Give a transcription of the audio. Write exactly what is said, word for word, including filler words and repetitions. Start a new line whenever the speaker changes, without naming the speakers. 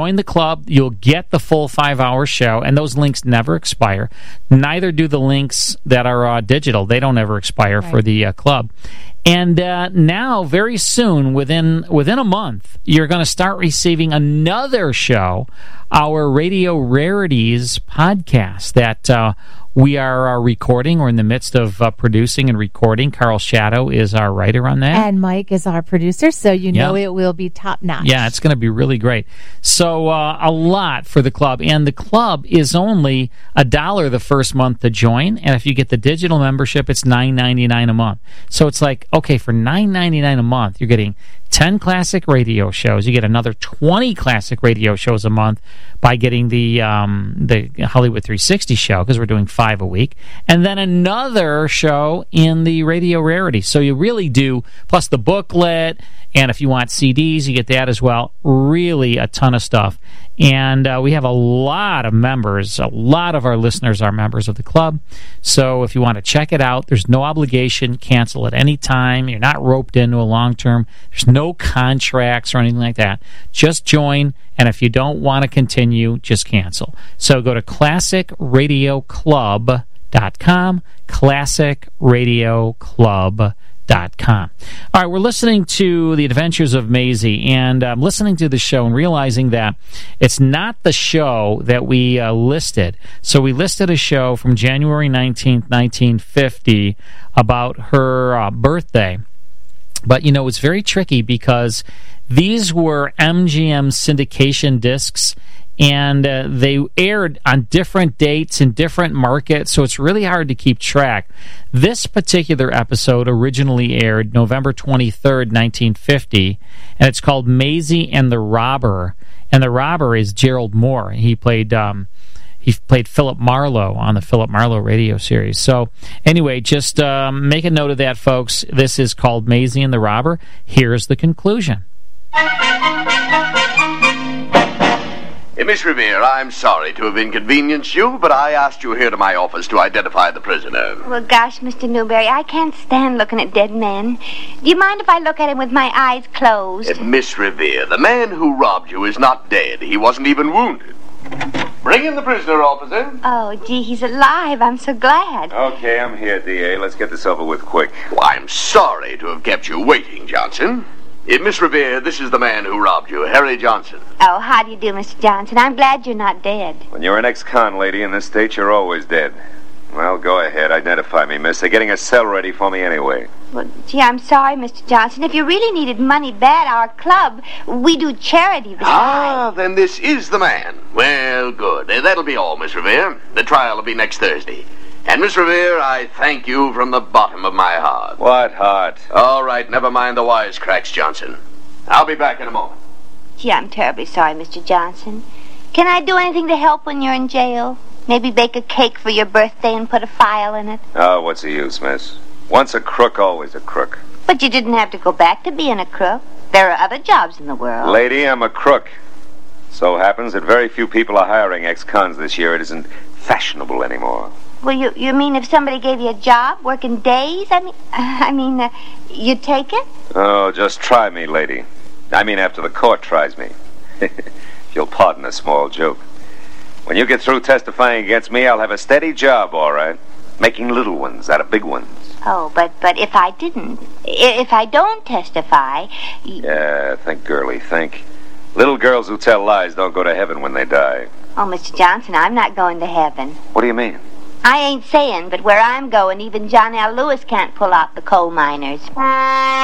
join the club, you'll get the full five-hour show, and those links never expire. Neither do the links that are uh, digital. They don't ever expire right. for the uh, club. And uh, now, very soon, within within a month, you're going to start receiving another show, our Radio Rarities podcast that uh, we are uh, recording. We're in the midst of uh, producing and recording. Carl Shadow is our writer on that.
And Mike is our producer, so you know yeah. it will be top-notch.
Yeah, it's going to be really great. So uh, a lot for the club. And the club is only a dollar the first month to join. And if you get the digital membership, it's nine ninety-nine a month. So it's like, okay, for nine ninety-nine a month, you're getting ten classic radio shows. You get another twenty classic radio shows a month by getting the um, the Hollywood three sixty show, because we're doing five a week, and then another show in the Radio Rarity. So you really do, plus the booklet, and if you want C Ds, you get that as well. Really a ton of stuff. And uh, we have a lot of members. A lot of our listeners are members of the club. So if you want to check it out, there's no obligation. Cancel at any time. You're not roped into a long term. There's no contracts or anything like that. Just join, and if you don't want to continue, just cancel. So go to classic radio club dot com, classic radio club dot com. Dot com. All right, we're listening to The Adventures of Maisie, and I'm listening to the show and realizing that it's not the show that we uh, listed. So we listed a show from January nineteenth, nineteen fifty about her uh, birthday. But, you know, it's very tricky because these were M G M syndication discs, and uh, they aired on different dates in different markets, so it's really hard to keep track. This particular episode originally aired November twenty-third, nineteen fifty, and it's called Maisie and the Robber. And the robber is Gerald Moore. He played um, he played Philip Marlowe on the Philip Marlowe radio series. So anyway, just um, make a note of that, folks. This is called Maisie and the Robber. Here's the conclusion.
Miss Revere, I'm sorry to have inconvenienced you, but I asked you here to my office to identify the prisoner.
Well, gosh, Mister Newberry, I can't stand looking at dead men. Do you mind if I look at him with my eyes closed?
Uh, Miss Revere, the man who robbed you is not dead. He wasn't even wounded. Bring in the prisoner, officer.
Oh, gee, he's alive. I'm so glad.
Okay, I'm here, D A. Let's get this over with quick.
Well, I'm sorry to have kept you waiting, Johnson. Uh, Miss Revere, this is the man who robbed you, Harry Johnson.
Oh, how do you do, Mister Johnson? I'm glad you're not dead.
When you're an ex-con lady in this state, you're always dead. Well, go ahead. Identify me, miss. They're getting a cell ready for me anyway.
Well, gee, I'm sorry, Mister Johnson. If you really needed money bad, our club, we do charity besides.
Ah, then this is the man. Well, good. Uh, that'll be all, Miss Revere. The trial will be next Thursday. And, Miss Revere, I thank you from the bottom of my heart.
What heart?
All right, never mind the wisecracks, Johnson. I'll be back in a moment.
Gee, I'm terribly sorry, Mister Johnson. Can I do anything to help when you're in jail? Maybe bake a cake for your birthday and put a file in it?
Oh, what's the use, miss? Once a crook, always a crook.
But you didn't have to go back to being a crook. There are other jobs in the world.
Lady, I'm a crook. So happens that very few people are hiring ex-cons this year. It isn't fashionable anymore.
Well, you you mean if somebody gave you a job, working days? I mean, I mean, uh, you'd take it?
Oh, just try me, lady. I mean, after the court tries me. If you'll pardon a small joke. When you get through testifying against me, I'll have a steady job, all right? Making little ones out of big ones.
Oh, but but if I didn't, if I don't testify... Y-
yeah, think, girlie, think. Little girls who tell lies don't go to heaven when they die.
Oh, Mister Johnson, I'm not going to heaven.
What do you mean?
I ain't saying, but where I'm going, even John L. Lewis can't pull out the coal miners.